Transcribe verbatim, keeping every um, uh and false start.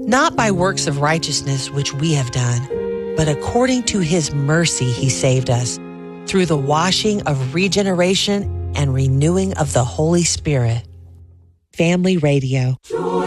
Not by works of righteousness which we have done, but according to his mercy he saved us, through the washing of regeneration and renewing of the Holy Spirit. Family Radio.